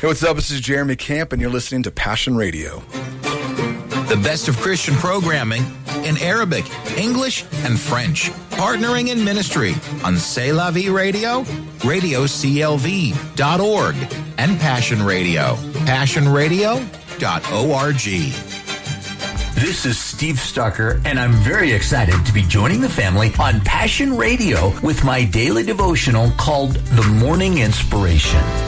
Hey, what's up? This is Jeremy Camp, and you're listening to Passion Radio. The best of Christian programming in Arabic, English, and French. Partnering in ministry on C'est La Vie Radio, radioclv.org, and Passion Radio, passionradio.org. This is Steve Stucker, and I'm very excited to be joining the family on Passion Radio with my daily devotional called The Morning Inspiration.